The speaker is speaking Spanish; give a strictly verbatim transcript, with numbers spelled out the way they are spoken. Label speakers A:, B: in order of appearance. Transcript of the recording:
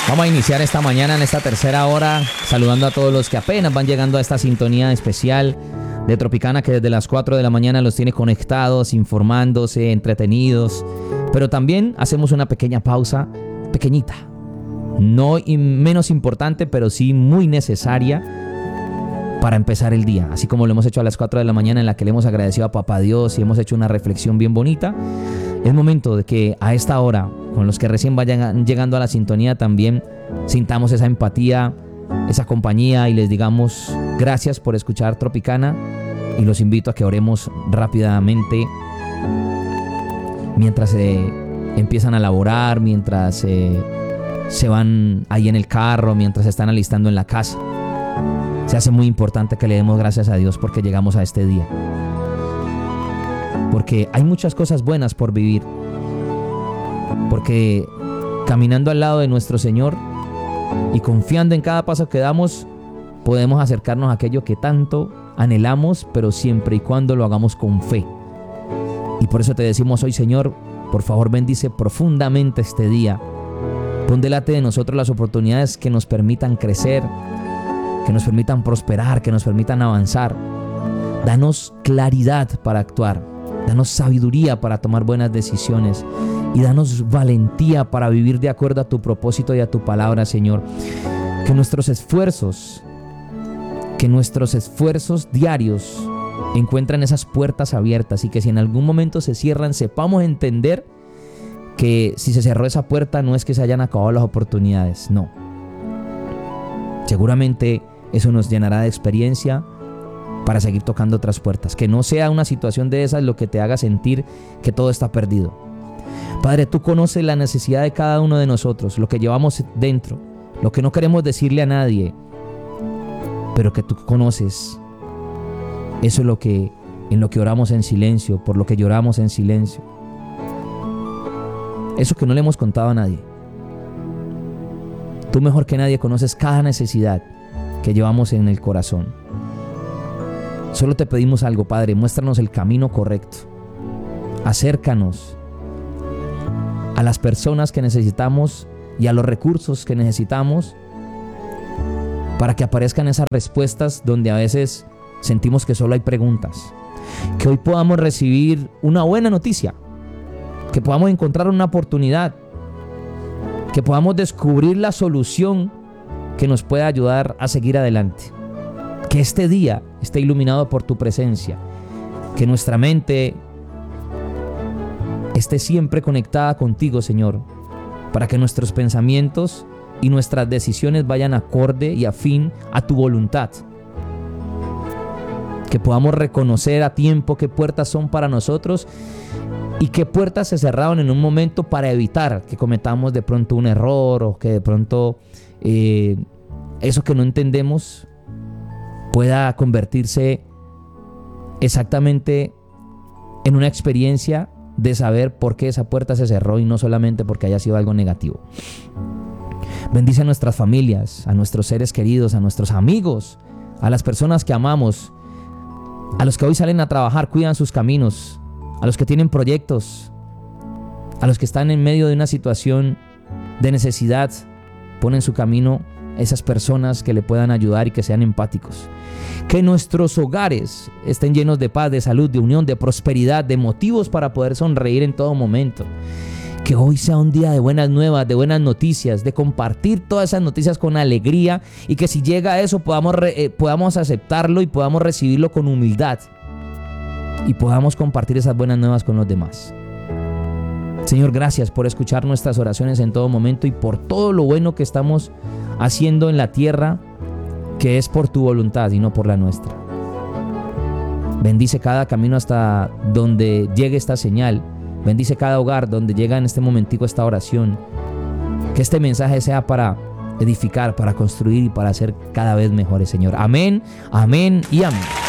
A: Vamos a iniciar esta mañana en esta tercera hora saludando a todos los que apenas van llegando a esta sintonía especial de Tropicana, que desde las cuatro de la mañana los tiene conectados, informándose, entretenidos. Pero también hacemos una pequeña pausa, pequeñita, no menos importante, pero sí muy necesaria para empezar el día. Así como lo hemos hecho a las cuatro de la mañana, en la que le hemos agradecido a Papá Dios y hemos hecho una reflexión bien bonita. Es momento de que a esta hora, con los que recién vayan llegando a la sintonía, también sintamos esa empatía, esa compañía y les digamos gracias por escuchar Tropicana, y los invito a que oremos rápidamente mientras eh, empiezan a laborar, mientras eh, se van ahí en el carro, mientras se están alistando en la casa. Se hace muy importante que le demos gracias a Dios porque llegamos a este día, porque hay muchas cosas buenas por vivir, porque caminando al lado de nuestro Señor y confiando en cada paso que damos, podemos acercarnos a aquello que tanto anhelamos, pero siempre y cuando lo hagamos con fe. Y por eso te decimos hoy, Señor, por favor bendice profundamente este día. Pon delante de nosotros las oportunidades que nos permitan crecer, que nos permitan prosperar, que nos permitan avanzar. Danos claridad para actuar, danos sabiduría para tomar buenas decisiones y danos valentía para vivir de acuerdo a tu propósito y a tu palabra, Señor. Que nuestros esfuerzos, que nuestros esfuerzos diarios encuentren esas puertas abiertas, y que si en algún momento se cierran, sepamos entender que si se cerró esa puerta no es que se hayan acabado las oportunidades, no. Seguramente eso nos llenará de experiencia para seguir tocando otras puertas. Que no sea una situación de esas lo que te haga sentir que todo está perdido. Padre, tú conoces la necesidad de cada uno de nosotros, lo que llevamos dentro, lo que no queremos decirle a nadie, pero que tú conoces. Eso es lo que, en lo que oramos en silencio, por lo que lloramos en silencio. Eso que no le hemos contado a nadie. Tú mejor que nadie conoces cada necesidad que llevamos en el corazón. Solo te pedimos algo, Padre, muéstranos el camino correcto. Acércanos a las personas que necesitamos y a los recursos que necesitamos para que aparezcan esas respuestas donde a veces sentimos que solo hay preguntas. Que hoy podamos recibir una buena noticia, que podamos encontrar una oportunidad, que podamos descubrir la solución que nos pueda ayudar a seguir adelante. Que este día esté iluminado por tu presencia, que nuestra mente esté siempre conectada contigo, Señor, para que nuestros pensamientos y nuestras decisiones vayan acorde y afín a tu voluntad. Que podamos reconocer a tiempo qué puertas son para nosotros y qué puertas se cerraron en un momento para evitar que cometamos de pronto un error, o que de pronto eh, eso que no entendemos pueda convertirse exactamente en una experiencia de saber por qué esa puerta se cerró y no solamente porque haya sido algo negativo. Bendice a nuestras familias, a nuestros seres queridos, a nuestros amigos, a las personas que amamos, a los que hoy salen a trabajar, cuidan sus caminos, a los que tienen proyectos, a los que están en medio de una situación de necesidad. Pon en su camino esas personas que le puedan ayudar y que sean empáticos. Que nuestros hogares estén llenos de paz, de salud, de unión, de prosperidad, de motivos para poder sonreír en todo momento. Que hoy sea un día de buenas nuevas, de buenas noticias, de compartir todas esas noticias con alegría, y que si llega eso podamos, re, eh, podamos aceptarlo y podamos recibirlo con humildad y podamos compartir esas buenas nuevas con los demás. Señor, gracias por escuchar nuestras oraciones en todo momento y por todo lo bueno que estamos haciendo en la tierra, que es por tu voluntad y no por la nuestra. Bendice cada camino hasta donde llegue esta señal. Bendice cada hogar donde llega en este momentico esta oración. Que este mensaje sea para edificar, para construir y para ser cada vez mejores, Señor. Amén, amén y amén.